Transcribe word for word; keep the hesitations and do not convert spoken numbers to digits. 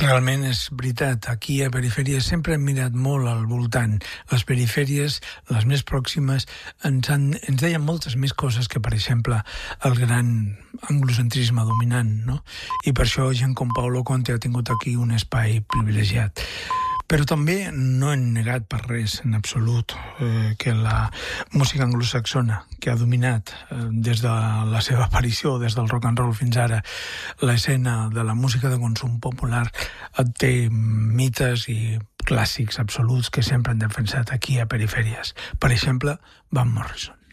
Realment és veritat, aquí a Perifèries sempre hem mirat molt al voltant. Les perifèries, les més pròximes, ens, han, ens deien moltes més coses que, per exemple, el gran anglocentrisme dominant, no? I per això gent com Paulo Conte ha tingut aquí un espai privilegiat. Però també no hem negat per res, en absolut, eh, que la música anglosaxona, que ha dominat eh, des de la seva aparició, des del rock and roll fins ara, l'escena de la música de consum popular, té mites i clàssics absoluts que sempre han defensat aquí a Perifèries. Per exemple, Van Morrison.